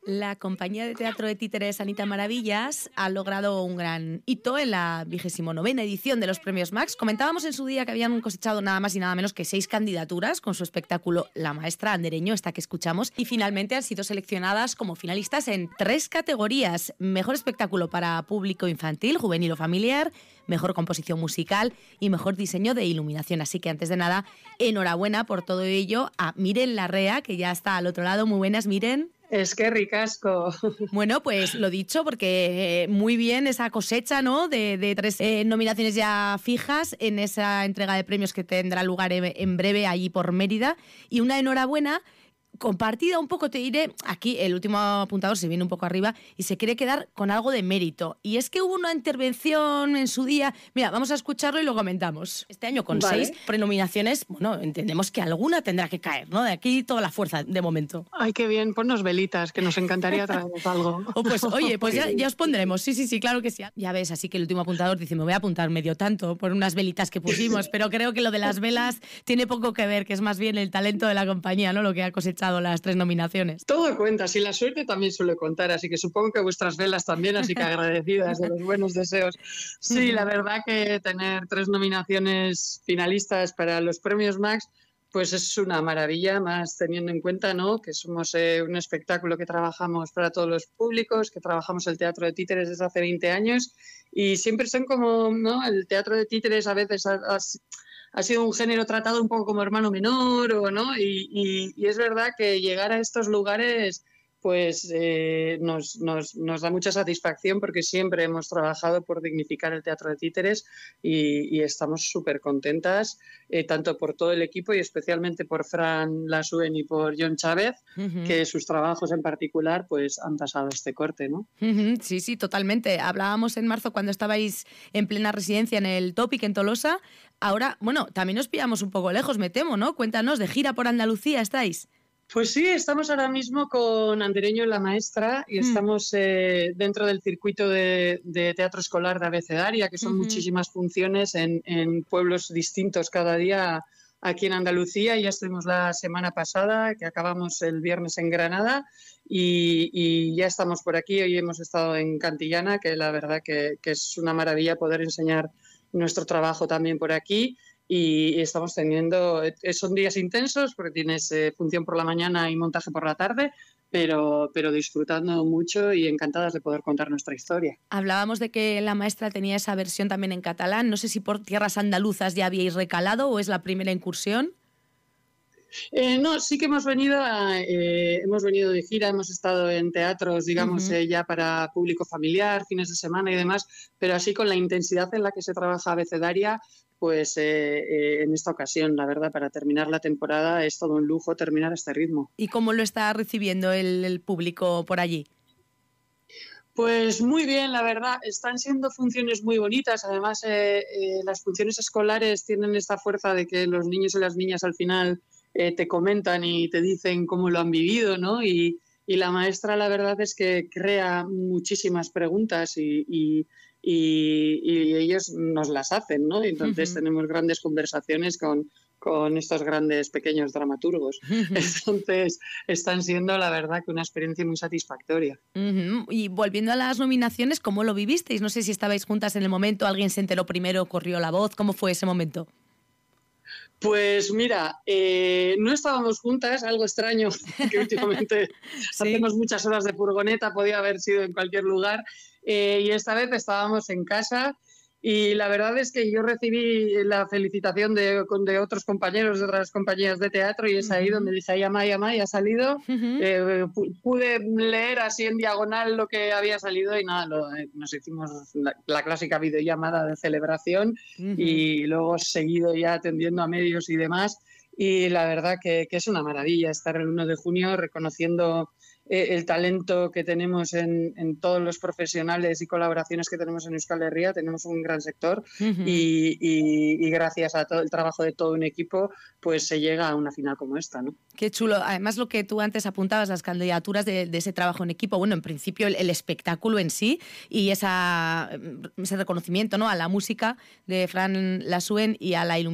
La compañía de teatro de títeres Anita Maravillas ha logrado un gran hito en la 29ª edición de los Premios Max. Comentábamos en su día que habían cosechado nada más y nada menos que 6 candidaturas con su espectáculo La Maestra Andereño, esta que escuchamos, y finalmente han sido seleccionadas como finalistas en 3 categorías: mejor espectáculo para público infantil, juvenil o familiar, mejor composición musical y mejor diseño de iluminación. Así que antes de nada, enhorabuena por todo ello a Miren Larrea, que ya está al otro lado. Muy buenas, Miren. Es que ricasco. Bueno, pues lo dicho, porque muy bien esa cosecha, ¿no? De 3 nominaciones ya fijas en esa entrega de premios que tendrá lugar en breve allí por Mérida. Y una enhorabuena compartida un poco, te diré, aquí el último apuntador se viene un poco arriba y se quiere quedar con algo de mérito. Y es que hubo una intervención en su día, mira, vamos a escucharlo y lo comentamos. Este año con 6 prenominaciones, bueno, entendemos que alguna tendrá que caer, ¿no? De aquí toda la fuerza de momento. Ay, qué bien, ponnos velitas, que nos encantaría traernos algo. Pues oye, pues ya os pondremos, sí, claro que sí. Ya ves, así que el último apuntador dice, me voy a apuntar medio tanto por unas velitas que pusimos, pero creo que lo de las velas tiene poco que ver, que es más bien el talento de la compañía, ¿no? Lo que ha cosechado las 3 nominaciones. Todo cuenta, si la suerte también suele contar, así que supongo que vuestras velas también, así que agradecidas de los buenos deseos. Sí, la verdad que tener 3 nominaciones finalistas para los Premios Max, pues es una maravilla, más teniendo en cuenta, ¿no?, que somos un espectáculo que trabajamos para todos los públicos, que trabajamos el teatro de títeres desde hace 20 años y siempre son como, ¿no?, el teatro de títeres a veces ha sido un género tratado un poco como hermano menor, o no, y es verdad que llegar a estos lugares pues nos da mucha satisfacción, porque siempre hemos trabajado por dignificar el teatro de títeres y estamos súper contentas, tanto por todo el equipo y especialmente por Fran Lasuen y por John Chávez, que sus trabajos en particular pues han pasado este corte, ¿no? Sí, totalmente. Hablábamos en marzo cuando estabais en plena residencia en el Topic en Tolosa. Ahora, bueno, también os pillamos un poco lejos, me temo, ¿no? Cuéntanos, ¿de gira por Andalucía estáis? Pues sí, estamos ahora mismo con Andereño en La Maestra y estamos dentro del circuito de teatro escolar de Abecedaria, que son muchísimas funciones en pueblos distintos cada día aquí en Andalucía. Ya estuvimos la semana pasada, que acabamos el viernes en Granada, y ya estamos por aquí. Hoy hemos estado en Cantillana, que la verdad que es una maravilla poder enseñar nuestro trabajo también por aquí. Y estamos teniendo, son días intensos porque tienes función por la mañana y montaje por la tarde, pero disfrutando mucho y encantadas de poder contar nuestra historia. Hablábamos de que La Maestra tenía esa versión también en catalán. No sé si por tierras andaluzas ya habíais recalado o es la primera incursión. No, sí que hemos venido de gira, hemos estado en teatros, digamos, ya para público familiar, fines de semana y demás, pero así con la intensidad en la que se trabaja Abecedaria, pues en esta ocasión, la verdad, para terminar la temporada es todo un lujo terminar a este ritmo. ¿Y cómo lo está recibiendo el público por allí? Pues muy bien, la verdad, están siendo funciones muy bonitas. Además, las funciones escolares tienen esta fuerza de que los niños y las niñas al final te comentan y te dicen cómo lo han vivido, ¿no? Y La Maestra, la verdad es que crea muchísimas preguntas y ellos nos las hacen, ¿no? Entonces tenemos grandes conversaciones con estos grandes pequeños dramaturgos. Entonces están siendo, la verdad, que una experiencia muy satisfactoria. Y volviendo a las nominaciones, ¿cómo lo vivisteis? No sé si estabais juntas en el momento, alguien se enteró primero, corrió la voz, ¿cómo fue ese momento? Pues mira, no estábamos juntas, algo extraño, que últimamente hacemos muchas horas de furgoneta, podía haber sido en cualquier lugar, y esta vez estábamos en casa. Y la verdad es que yo recibí la felicitación de otros compañeros de otras compañías de teatro y es ahí donde dije, ay, ama, ya ha salido. Pude leer así en diagonal lo que había salido y nada, nos hicimos la clásica videollamada de celebración y luego seguido ya atendiendo a medios y demás. Y la verdad que es una maravilla estar el 1 de junio reconociendo el talento que tenemos en todos los profesionales y colaboraciones que tenemos en Euskal Herria. Tenemos un gran sector y gracias a todo el trabajo de todo un equipo pues se llega a una final como esta, ¿no? Qué chulo. Además, lo que tú antes apuntabas, las candidaturas de ese trabajo en equipo, bueno, en principio el espectáculo en sí y ese reconocimiento, ¿no?, a la música de Fran Lasuen y a la iluminación